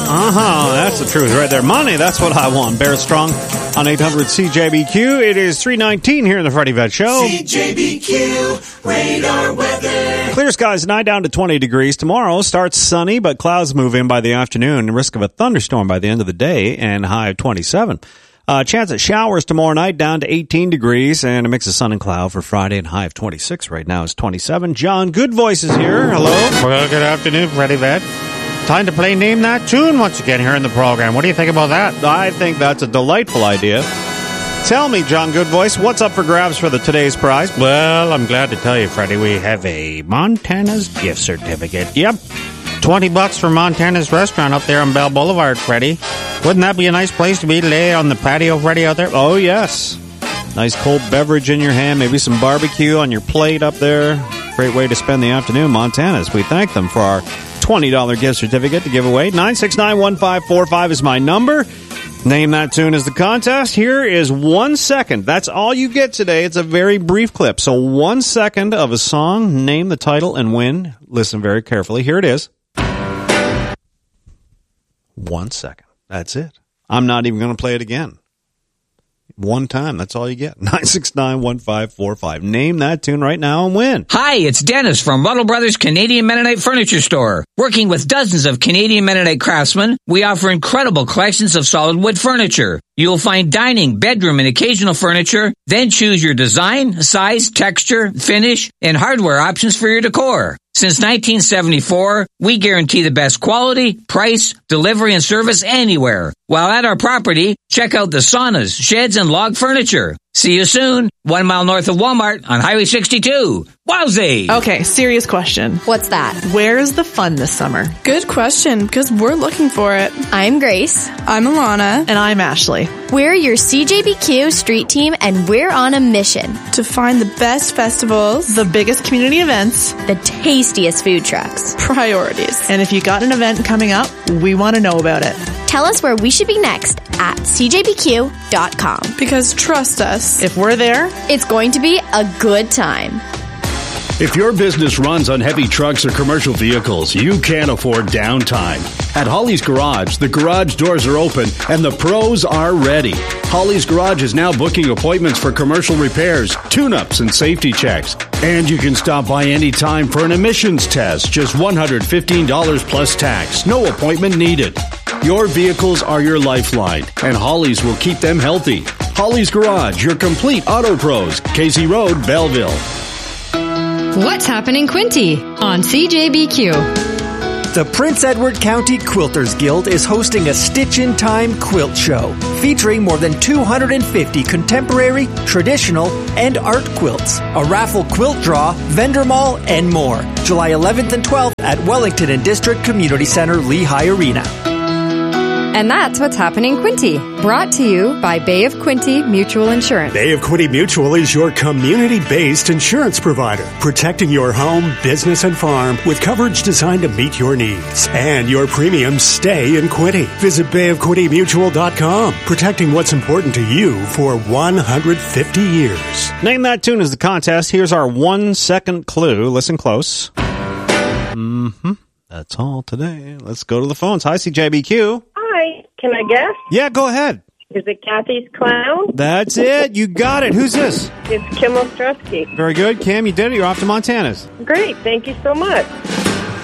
That's the truth right there. Money, that's what I want. Bear Strong on 800 CJBQ. It is 3:19 here in the Freddie Vet Show. CJBQ radar weather. Clear skies tonight down to 20 degrees. Tomorrow starts sunny, but clouds move in by the afternoon. Risk of a thunderstorm by the end of the day and high of 27. Chance of showers tomorrow night down to 18 degrees and a mix of sun and cloud for Friday and high of 26. Right now is 27. John Good Voice is here. Hello. Well, good afternoon, Freddie Vet. Time to play Name That Tune once again here in the program. What do you think about that? I think that's a delightful idea. Tell me, John Good Voice, what's up for grabs for the today's prize? Well, I'm glad to tell you, Freddie, we have a Montana's gift certificate. Yep. $20 for Montana's restaurant up there on Bell Boulevard, Freddie. Wouldn't that be a nice place to be today on the patio, Freddie, out there? Oh, yes. Nice cold beverage in your hand, maybe some barbecue on your plate up there. Great way to spend the afternoon, Montana's. We thank them for our $20 gift certificate to give away. 969-1545 is my number. Name That Tune is the contest. Here is 1 second. That's all you get today. It's a very brief clip. So 1 second of a song. Name the title and win. Listen very carefully. Here it is. 1 second. That's it. I'm not even going to play it again. One time. That's all you get. 969-1545. Name that tune right now and win. Hi, it's Dennis from Ruddle Brothers Canadian Mennonite Furniture Store. Working with dozens of Canadian Mennonite craftsmen, we offer incredible collections of solid wood furniture. You'll find dining, bedroom, and occasional furniture. Then choose your design, size, texture, finish, and hardware options for your decor. Since 1974, we guarantee the best quality, price, delivery, and service anywhere. While at our property, check out the saunas, sheds, and log furniture. See you soon. 1 mile north of Walmart on Highway 62. Wowzee! Okay, serious question. What's that? Where is the fun this summer? Good question, because we're looking for it. I'm Grace. I'm Alana. And I'm Ashley. We're your CJBQ street team, and we're on a mission to find the best festivals, the biggest community events, the tastiest food trucks, priorities. And if you got an event coming up, we want to know about it. Tell us where we should be next at CJBQ.com. Because trust us, if we're there, it's going to be a good time. If your business runs on heavy trucks or commercial vehicles, you can't afford downtime. At Holly's Garage, the garage doors are open and the pros are ready. Holly's Garage is now booking appointments for commercial repairs, tune-ups, and safety checks. And you can stop by anytime for an emissions test, just $115 plus tax. No appointment needed. Your vehicles are your lifeline, and Holly's will keep them healthy. Holly's Garage, your complete auto pros. Casey Road, Belleville. What's happening, Quinty on CJBQ? The Prince Edward County Quilters Guild is hosting a Stitch in Time quilt show featuring more than 250 contemporary, traditional, and art quilts, a raffle quilt draw, vendor mall, and more. July 11th and 12th at Wellington and District Community Center, Lehigh Arena. And that's what's happening, Quinty. Brought to you by Bay of Quinty Mutual Insurance. Bay of Quinty Mutual is your community-based insurance provider, protecting your home, business, and farm with coverage designed to meet your needs. And your premiums stay in Quinty. Visit bayofquintymutual.com, protecting what's important to you for 150 years. Name That Tune is the contest. Here's our 1 second clue. Listen close. That's all today. Let's go to the phones. Hi, CJBQ. Hi, can I guess? Yeah, go ahead. Is it Kathy's Clown? That's it. You got it. Who's this? It's Kim Ostrowski. Very good. Kim, you did it. You're off to Montana's. Great. Thank you so much.